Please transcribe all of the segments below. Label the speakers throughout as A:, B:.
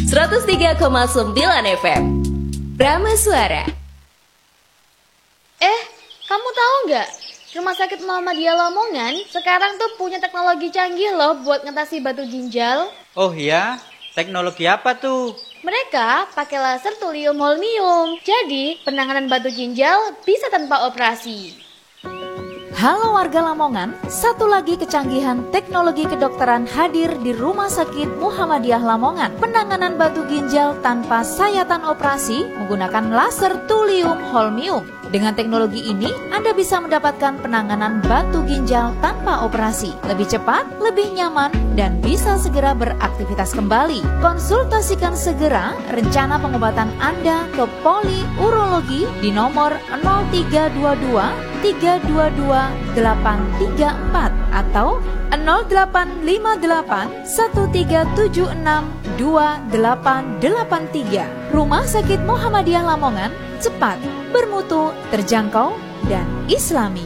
A: 103,9 FM Prama Suara.
B: Kamu tahu nggak? Rumah Sakit Muhammadiyah Lamongan sekarang tuh punya teknologi canggih loh buat ngatasi batu ginjal.
C: Oh iya? Teknologi apa tuh?
B: Mereka pakai laser thulium holmium. Jadi penanganan batu ginjal bisa tanpa operasi.
D: Halo warga Lamongan, satu lagi kecanggihan teknologi kedokteran hadir di Rumah Sakit Muhammadiyah Lamongan. Penanganan batu ginjal tanpa sayatan operasi menggunakan laser thulium holmium. Dengan teknologi ini, Anda bisa mendapatkan penanganan batu ginjal tanpa operasi. Lebih cepat, lebih nyaman, dan bisa segera beraktivitas kembali. Konsultasikan segera rencana pengobatan Anda ke Poli Urologi di nomor 0322 322 834 atau 0858 1376 2883. Rumah Sakit Muhammadiyah Lamongan, cepat, bermutu, terjangkau, dan islami.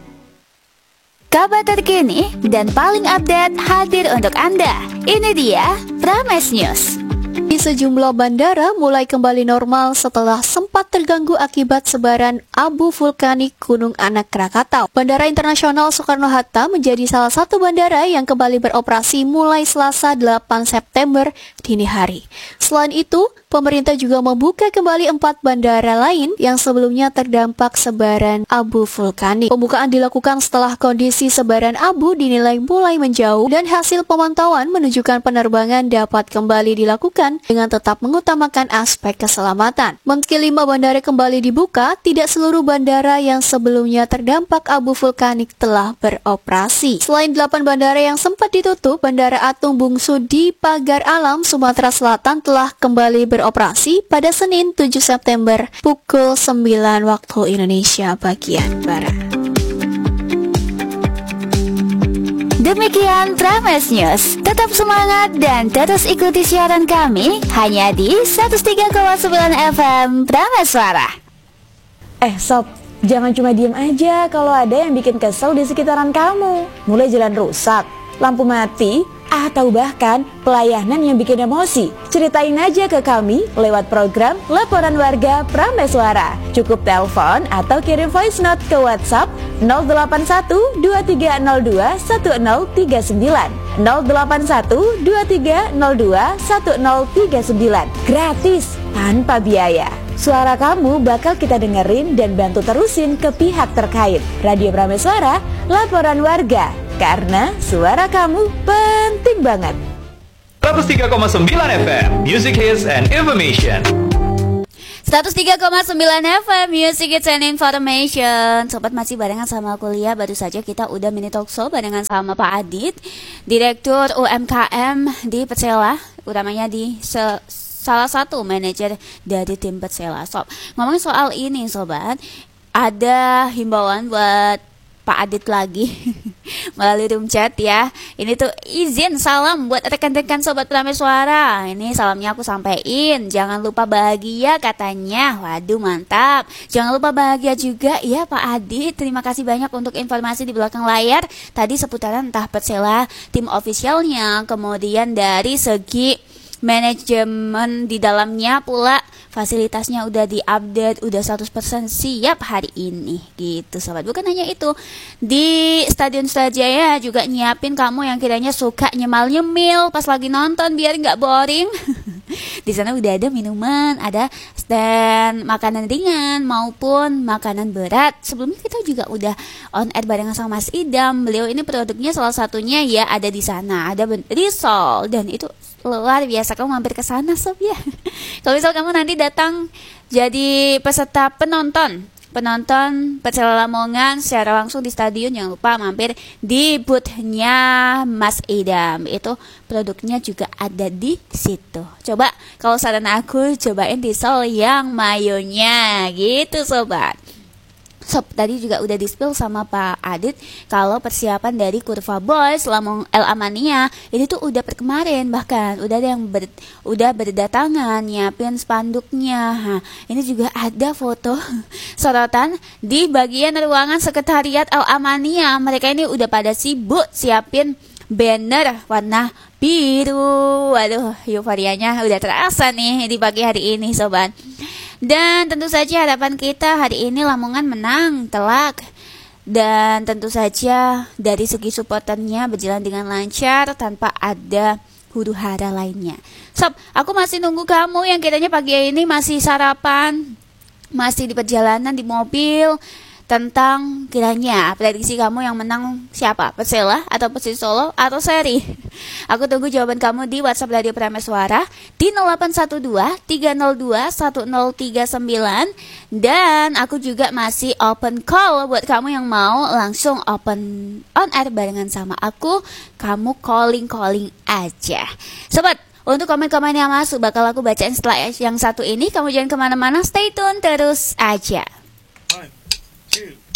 E: Kabar terkini dan paling update hadir untuk Anda. Ini dia Prames News.
F: Di sejumlah bandara mulai kembali normal setelah sempat terganggu akibat sebaran abu vulkanik Gunung Anak Krakatau. Bandara Internasional Soekarno-Hatta menjadi salah satu bandara yang kembali beroperasi mulai Selasa 8 September dini hari. Selain itu, pemerintah juga membuka kembali 4 bandara lain yang sebelumnya terdampak sebaran abu vulkanik. Pembukaan dilakukan setelah kondisi sebaran abu dinilai mulai menjauh dan hasil pemantauan menunjukkan penerbangan dapat kembali dilakukan dengan tetap mengutamakan aspek keselamatan. Meski 5 bandara kembali dibuka, tidak seluruh bandara yang sebelumnya terdampak abu vulkanik telah beroperasi. Selain 8 bandara yang sempat ditutup, Bandara Atung Bungsu di Pagar Alam, Sumatera Selatan telah kembali beroperasi pada Senin 7 September pukul 9 waktu Indonesia bagian Barat.
E: Demikian Prames News. Tetap semangat dan terus ikuti siaran kami hanya di 103,9 FM Prames Suara.
G: Sob, jangan cuma diem aja kalau ada yang bikin kesel di sekitaran kamu. Mulai jalan rusak, lampu mati, atau bahkan pelayanan yang bikin emosi. Ceritain aja ke kami lewat program Laporan Warga Prames Suara. Cukup telepon atau kirim voice note ke WhatsApp 081 2302 1039 081 2302 1039. Gratis, tanpa biaya. Suara kamu bakal kita dengerin dan bantu terusin ke pihak terkait. Radio Prames Suara, Laporan Warga. Karena suara kamu penting banget.
H: 103,9 FM, Music Hits and Information.
E: 103,9 FM Music Hits and Information. Sobat, masih barengan sama kuliah. Baru saja kita udah mini talk show barengan sama Pak Adit, Direktur UMKM di Persela, utamanya di salah satu manajer dari tim Persela. Sob, ngomongin soal ini sobat, ada himbauan buat Pak Adit lagi melalui room chat ya. Ini tuh izin salam buat rekan-rekan sobat Prames Suara. Ini salamnya aku sampein. Jangan lupa bahagia katanya. Waduh, mantap. Jangan lupa bahagia juga ya Pak Adit. Terima kasih banyak untuk informasi di belakang layar tadi seputaran entah Persela, tim officialnya, kemudian dari segi manajemen di dalamnya pula fasilitasnya udah diupdate, udah 100% siap hari ini gitu sobat. Bukan hanya itu, di Stadion Sutrajaya juga nyiapin kamu yang kiranya suka nyemil-nyemil pas lagi nonton biar nggak boring. Di sana udah ada minuman, ada stand makanan ringan maupun makanan berat. Sebelumnya kita juga udah on air barengan sama Mas Idam. Beliau ini produknya salah satunya ya ada di sana, ada risol, dan itu luar biasa. Kamu mampir ke sana sob ya. Kalau misal kamu nanti datang jadi peserta penonton Persela Lamongan secara langsung di stadion, jangan lupa mampir di booth-nya Mas Idam. Itu produknya juga ada di situ. Coba kalau saran aku cobain risol yang mayonya gitu sobat. Sob, tadi juga udah di-spill sama Pak Adit kalau persiapan dari Kurva Boys El Amania ini tuh udah per kemarin, bahkan udah ada yang udah berdatangan nyiapin spanduknya. Ini juga ada foto sorotan di bagian ruangan sekretariat El Amania. Mereka ini udah pada sibuk siapin banner warna biru. Waduh, euforianya udah terasa nih di pagi hari ini sobat. Dan tentu saja harapan kita hari ini Lamongan menang telak. Dan tentu saja dari segi supporternya berjalan dengan lancar tanpa ada huru hara lainnya. Sob, aku masih nunggu kamu yang kiranya pagi ini masih sarapan, masih di perjalanan di mobil. Tentang kiranya prediksi kamu yang menang siapa? Persela atau Persis Solo atau Seri? Aku tunggu jawaban kamu di WhatsApp Radio Prameswara di 0812 302 1039. Dan aku juga masih open call buat kamu yang mau langsung open on air barengan sama aku. Kamu calling aja sobat. Untuk komen-komen yang masuk bakal aku bacain setelah yang satu ini. Kamu jangan kemana-mana, stay tune terus aja.